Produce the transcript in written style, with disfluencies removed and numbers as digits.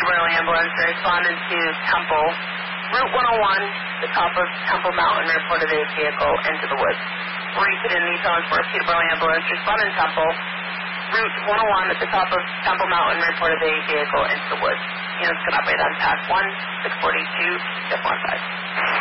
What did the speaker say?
Peterborough ambulance responded to Temple. Route 101, the top of Temple Mountain, reported a vehicle into the woods. Repeat in Nissan for Peterborough ambulance responded to Temple. Route 101 at the top of Temple Mountain reported a vehicle into the woods. Units can operate on TAC 1, 642, Step 15.